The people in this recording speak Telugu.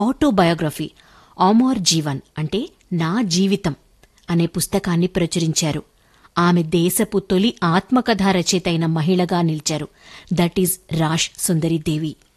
ఆటోబయోగ్రఫీ అమర్ జీవన్ అంటే నా జీవితం అనే పుస్తకాన్ని ప్రచురించారు. ఆమె దేశపు తొలి ఆత్మకథా రచయిత అయిన మహిళగా నిలిచారు. That is rash Sundari Devi.